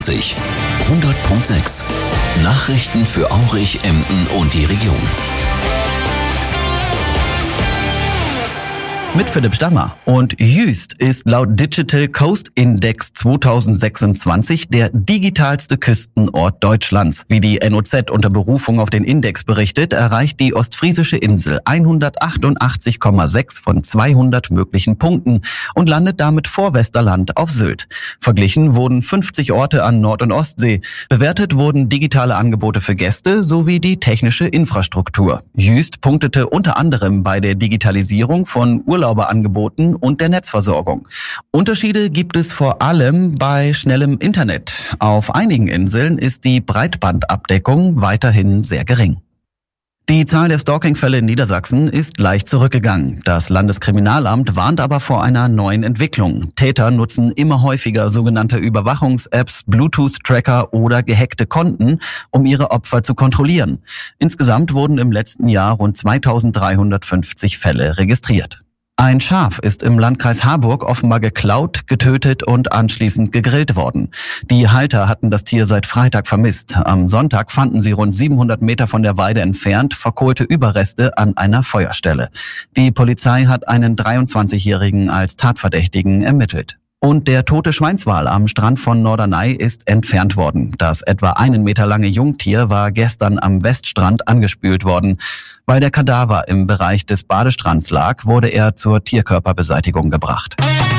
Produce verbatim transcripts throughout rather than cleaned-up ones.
einundzwanzig. hundert Komma sechs. Nachrichten für Aurich, Emden und die Region. Mit Philipp Stammer. Und Jüst ist laut Digital Coast Index zweitausendsechsundzwanzig der digitalste Küstenort Deutschlands. Wie die N O Z unter Berufung auf den Index berichtet, erreicht die ostfriesische Insel hundertachtundachtzig Komma sechs von zweihundert möglichen Punkten und landet damit vor Westerland auf Sylt. Verglichen wurden fünfzig Orte an Nord- und Ostsee. Bewertet wurden digitale Angebote für Gäste sowie die technische Infrastruktur. Jüst punktete unter anderem bei der Digitalisierung von Urlauberangeboten und der Netzversorgung. Unterschiede gibt es vor allem bei schnellem Internet. Auf einigen Inseln ist die Breitbandabdeckung weiterhin sehr gering. Die Zahl der Stalking-Fälle in Niedersachsen ist leicht zurückgegangen. Das Landeskriminalamt warnt aber vor einer neuen Entwicklung. Täter nutzen immer häufiger sogenannte Überwachungs-Apps, Bluetooth-Tracker oder gehackte Konten, um ihre Opfer zu kontrollieren. Insgesamt wurden im letzten Jahr rund zweitausenddreihundertfünfzig Fälle registriert. Ein Schaf ist im Landkreis Harburg offenbar geklaut, getötet und anschließend gegrillt worden. Die Halter hatten das Tier seit Freitag vermisst. Am Sonntag fanden sie rund siebenhundert Meter von der Weide entfernt verkohlte Überreste an einer Feuerstelle. Die Polizei hat einen dreiundzwanzigjährigen als Tatverdächtigen ermittelt. Und der tote Schweinswal am Strand von Norderney ist entfernt worden. Das etwa einen Meter lange Jungtier war gestern am Weststrand angespült worden. Weil der Kadaver im Bereich des Badestrands lag, wurde er zur Tierkörperbeseitigung gebracht.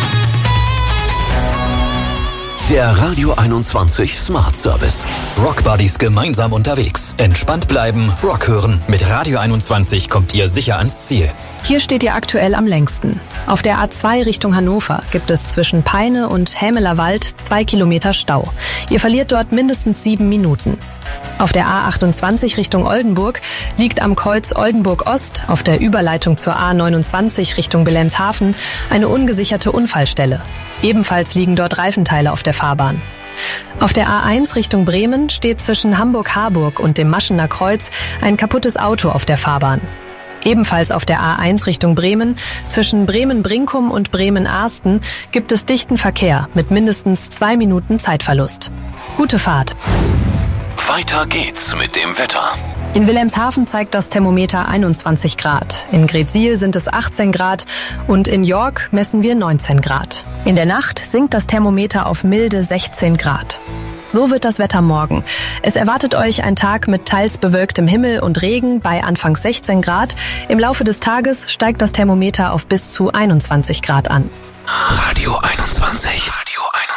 Der Radio einundzwanzig Smart Service. Rockbuddies gemeinsam unterwegs. Entspannt bleiben, Rock hören. Mit Radio einundzwanzig kommt ihr sicher ans Ziel. Hier steht ihr aktuell am längsten. Auf der A zwei Richtung Hannover gibt es zwischen Peine und Hämeler Wald zwei Kilometer Stau. Ihr verliert dort mindestens sieben Minuten. Auf der A achtundzwanzig Richtung Oldenburg liegt am Kreuz Oldenburg Ost auf der Überleitung zur A neunundzwanzig Richtung Wilhelmshaven eine ungesicherte Unfallstelle. Ebenfalls liegen dort Reifenteile auf der Fahrbahn. Auf der A eins Richtung Bremen steht zwischen Hamburg-Harburg und dem Maschener Kreuz ein kaputtes Auto auf der Fahrbahn. Ebenfalls auf der A eins Richtung Bremen, zwischen Bremen-Brinkum und Bremen-Arsten, gibt es dichten Verkehr mit mindestens zwei Minuten Zeitverlust. Gute Fahrt! Weiter geht's mit dem Wetter. In Wilhelmshaven zeigt das Thermometer einundzwanzig Grad. In Greetsiel sind es achtzehn Grad und in York messen wir neunzehn Grad. In der Nacht sinkt das Thermometer auf milde sechzehn Grad. So wird das Wetter morgen. Es erwartet euch ein Tag mit teils bewölktem Himmel und Regen bei anfangs sechzehn Grad. Im Laufe des Tages steigt das Thermometer auf bis zu einundzwanzig Grad an. Radio einundzwanzig. Radio einundzwanzig.